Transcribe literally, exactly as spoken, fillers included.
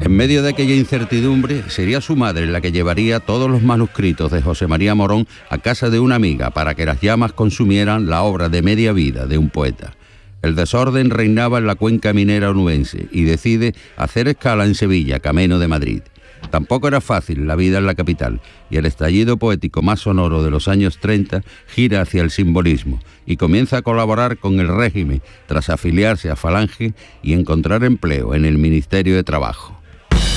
En medio de aquella incertidumbre, sería su madre la que llevaría todos los manuscritos de José María Morón a casa de una amiga para que las llamas consumieran la obra de media vida de un poeta. El desorden reinaba en la cuenca minera onubense y decide hacer escala en Sevilla, camino de Madrid. Tampoco era fácil la vida en la capital, y el estallido poético más sonoro de los años treinta gira hacia el simbolismo y comienza a colaborar con el régimen tras afiliarse a Falange y encontrar empleo en el Ministerio de Trabajo.